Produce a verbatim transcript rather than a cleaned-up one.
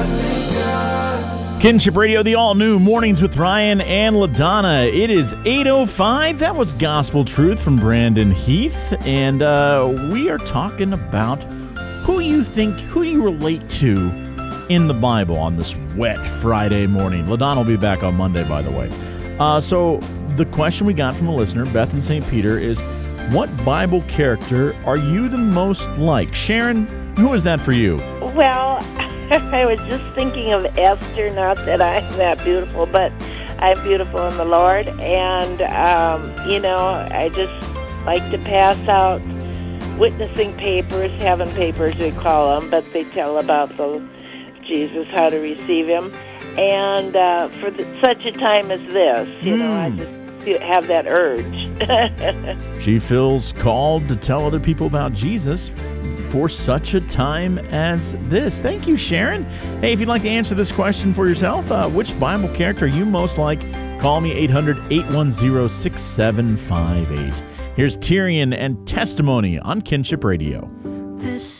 Kinship Radio, the all-new Mornings with Ryan and LaDonna. It is eight oh five. That was Gospel Truth from Brandon Heath. And uh, we are talking about who you think, who you relate to in the Bible on this wet Friday morning. LaDonna will be back on Monday, by the way. Uh, so the question we got from a listener, Beth in Saint Peter, is what Bible character are you the most like? Sharon, who is that for you? Well, I was just thinking of Esther, not that I'm that beautiful, but I'm beautiful in the Lord. And, um, you know, I just like to pass out witnessing papers, heaven papers we call them, but they tell about the Jesus, how to receive him. And uh, for the, such a time as this, you mm. know, I just feel, have that urge. She feels called to tell other people about Jesus for such a time as this. Thank you, Sharon. Hey, if you'd like to answer this question for yourself, uh, which Bible character are you most like? Call me eight hundred, eight one zero, six seven five eight. Here's Tyrion and Testimony on Kinship Radio.